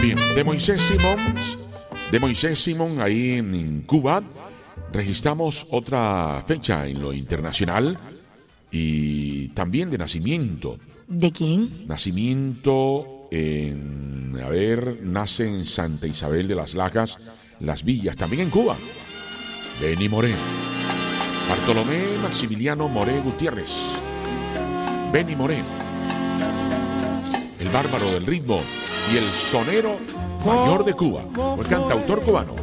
Bien, de Moisés Simón, ahí en Cuba, registramos otra fecha en lo internacional y también de nacimiento. ¿De quién? Nacimiento nace en Santa Isabel de las Lajas, Las Villas, también en Cuba. Benny Moré. Bartolomé Maximiliano Moré Gutiérrez. Benny Moré. El bárbaro del ritmo y el sonero mayor de Cuba, el cantautor cubano.